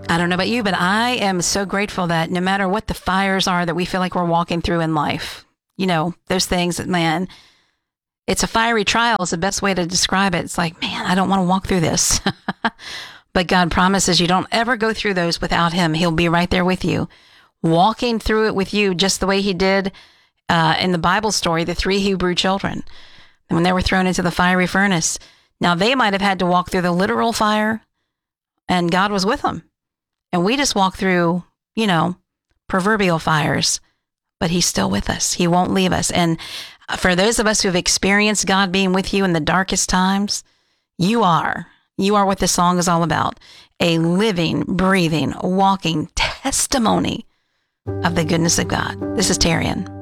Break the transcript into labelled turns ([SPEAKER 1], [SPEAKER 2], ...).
[SPEAKER 1] I don't know about you, but I am so grateful that no matter what the fires are that we feel like we're walking through in life, those things that, man, it's a fiery trial is the best way to describe it. It's like, man, I don't want to walk through this. But God promises you don't ever go through those without him. He'll be right there with you, walking through it with you, just the way he did in the Bible story, the 3 Hebrew children, when they were thrown into the fiery furnace. Now, they might have had to walk through the literal fire, and God was with them. And we just walk through, proverbial fires, but he's still with us. He won't leave us. And for those of us who have experienced God being with you in the darkest times, you are what this song is all about. A living, breathing, walking testimony of the goodness of God. This is Terrian.